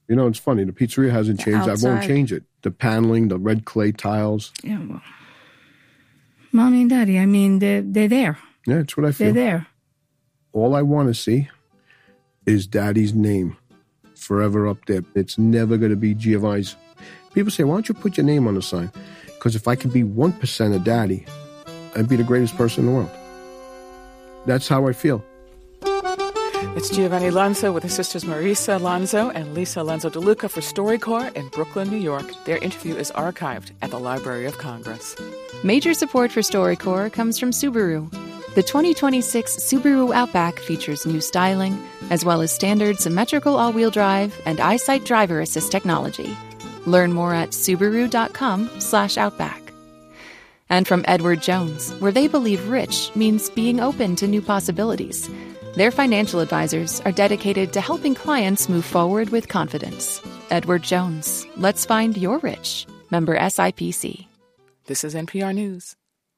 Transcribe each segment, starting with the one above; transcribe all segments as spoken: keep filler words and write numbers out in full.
You know, it's funny. The pizzeria hasn't changed. Outside. I won't change it. The paneling, the red clay tiles. Yeah, well, Mommy and Daddy, I mean, they're, they're there. Yeah, it's what I feel. They're there. All I want to see is Daddy's name forever up there. It's never going to be Giovanni's. People say, why don't you put your name on the sign? Because if I could be one percent of Daddy, I'd be the greatest person in the world. That's how I feel. It's Giovanni Lanzo with his sisters Marisa Lanzo and Lisa Lanzo DeLuca for StoryCorps in Brooklyn, New York. Their interview is archived at the Library of Congress. Major support for StoryCorps comes from Subaru. The twenty twenty-six Subaru Outback features new styling, as well as standard symmetrical all-wheel drive and EyeSight driver assist technology. Learn more at Subaru.com slash Outback. And from Edward Jones, where they believe rich means being open to new possibilities. Their financial advisors are dedicated to helping clients move forward with confidence. Edward Jones, let's find your rich. Member S I P C. This is N P R News.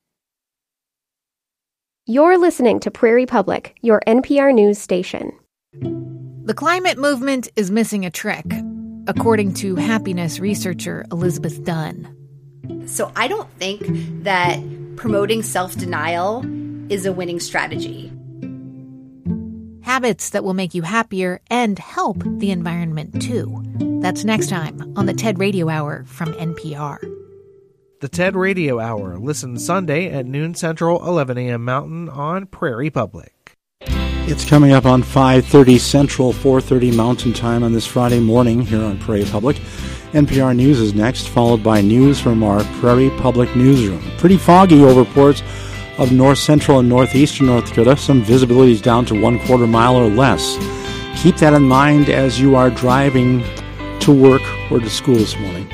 You're listening to Prairie Public, your N P R News station. The climate movement is missing a trick, according to happiness researcher Elizabeth Dunn. So I don't think that promoting self-denial is a winning strategy. Habits that will make you happier and help the environment, too. That's next time on the TED Radio Hour from N P R. The TED Radio Hour. Listen Sunday at noon Central, eleven a.m. Mountain on Prairie Public. It's coming up on five thirty Central, four thirty Mountain Time on this Friday morning here on Prairie Public. N P R News is next, followed by news from our Prairie Public newsroom. Pretty foggy over ports of north central and northeastern North Dakota. Some visibility is down to one quarter mile or less. Keep that in mind as you are driving to work or to school this morning.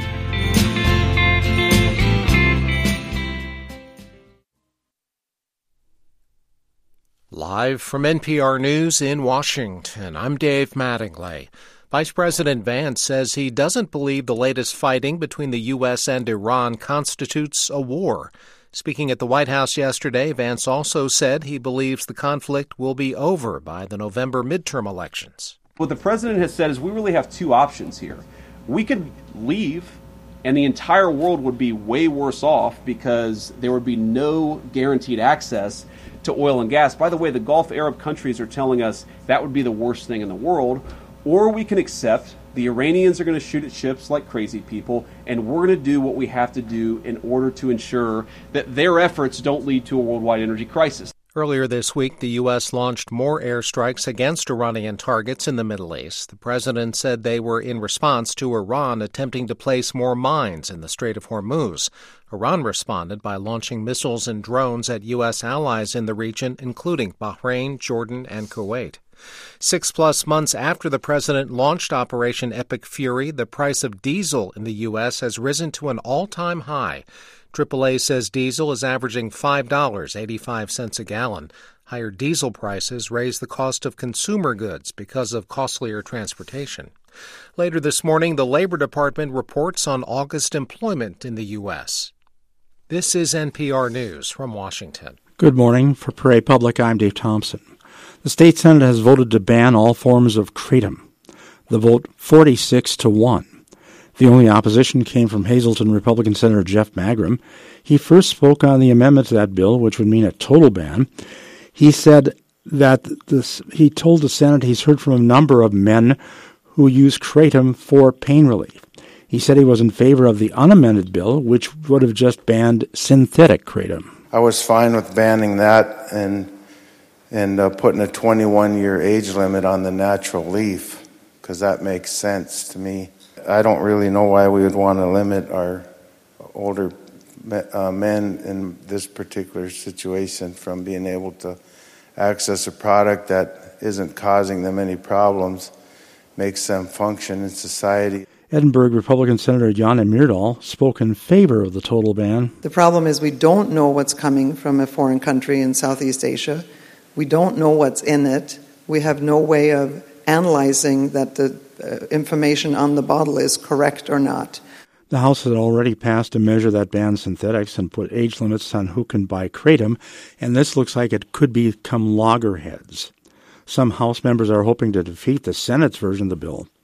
Live from N P R News in Washington, I'm Dave Mattingly. Vice President Vance says he doesn't believe the latest fighting between the U S and Iran constitutes a war. Speaking at the White House yesterday, Vance also said he believes the conflict will be over by the November midterm elections. What the president has said is we really have two options here. We could leave, and the entire world would be way worse off because there would be no guaranteed access to oil and gas. By the way, the Gulf Arab countries are telling us that would be the worst thing in the world. Or we can accept the Iranians are going to shoot at ships like crazy people, and we're going to do what we have to do in order to ensure that their efforts don't lead to a worldwide energy crisis. Earlier this week, the U S launched more airstrikes against Iranian targets in the Middle East. The president said they were in response to Iran attempting to place more mines in the Strait of Hormuz. Iran responded by launching missiles and drones at U S allies in the region, including Bahrain, Jordan, and Kuwait. Six-plus months after the president launched Operation Epic Fury, the price of diesel in the U S has risen to an all-time high. triple A says diesel is averaging five dollars and eighty-five cents a gallon. Higher diesel prices raise the cost of consumer goods because of costlier transportation. Later this morning, the Labor Department reports on August employment in the U S. This is N P R News from Washington. Good morning. For Prairie Public, I'm Dave Thompson. The state Senate has voted to ban all forms of kratom. The vote forty-six to one. The only opposition came from Hazleton Republican Senator Jeff Magrum. He first spoke on the amendment to that bill, which would mean a total ban. He said that this, he told the Senate he's heard from a number of men who use kratom for pain relief. He said he was in favor of the unamended bill, which would have just banned synthetic kratom. I was fine with banning that and and uh, putting a twenty-one year age limit on the natural leaf, because that makes sense to me. I don't really know why we would want to limit our older uh, men in this particular situation from being able to access a product that isn't causing them any problems, makes them function in society. Edinburgh Republican Senator Jana Myrdal spoke in favor of the total ban. The problem is we don't know what's coming from a foreign country in Southeast Asia. We don't know what's in it. We have no way of analyzing that the uh, information on the bottle is correct or not. The House had already passed a measure that bans synthetics and put age limits on who can buy kratom, and this looks like it could become loggerheads. Some House members are hoping to defeat the Senate's version of the bill.